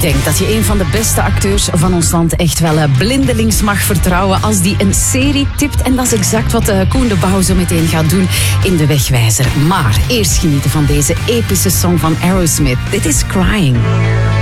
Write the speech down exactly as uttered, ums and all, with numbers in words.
denk dat je een van de beste acteurs van ons land echt wel uh, blindelings mag vertrouwen als die een serie tipt. En dat is exact wat uh, Koen de Bouw zo meteen gaat doen in De Wegwijzer. Maar eerst genieten van deze epische song van Aerosmith. Dit is Crying.